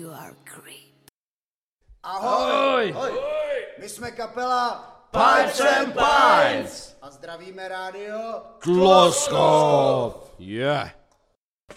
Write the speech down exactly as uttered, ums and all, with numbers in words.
you are creep. Ahoj! Ahoj! My jsme kapela Pipes and Pints! a zdravíme rádio Kloskov! Yeah!